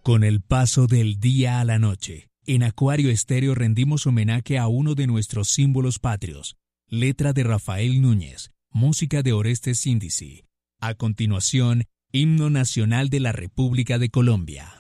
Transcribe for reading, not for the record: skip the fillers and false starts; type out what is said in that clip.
Con el paso del día a la noche, en Acuario Estéreo rendimos homenaje a uno de nuestros símbolos patrios, letra de Rafael Núñez, música de Orestes Síndizi. A continuación, Himno Nacional de la República de Colombia.